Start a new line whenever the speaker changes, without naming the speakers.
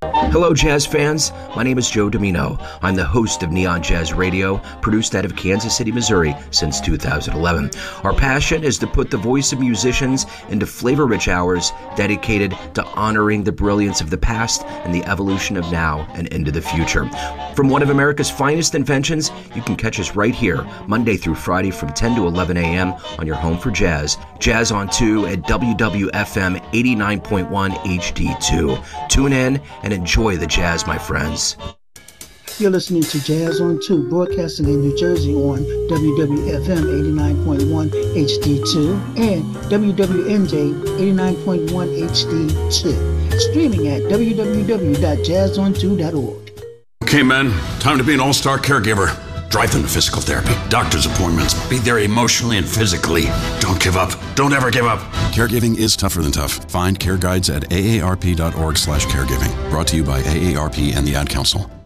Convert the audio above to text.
Hello, jazz fans. My name is Joe Domino. I'm the host of Neon Jazz Radio, produced out of Kansas City, Missouri since 2011. Our passion is to put the voice of musicians into flavor-rich hours dedicated to honoring the brilliance of the past and the evolution of now and into the future. From one of America's finest inventions, you can catch us right here, Monday through Friday from 10 to 11 a.m. on your home for jazz. Jazz on 2 at WWFM 89.1 HD2. Tune in and enjoy the jazz, my friends.
You're listening to Jazz on 2, broadcasting in New Jersey on WWFM 89.1 HD2 and WWNJ 89.1 HD2. Streaming at www.jazzon2.org.
Okay, man, time to be an all-star caregiver. Drive them to physical therapy, doctor's appointments, be there emotionally and physically. Don't give up. Don't ever give up.
Caregiving is tougher than tough. Find care guides at aarp.org/caregiving. Brought to you by AARP and the Ad Council.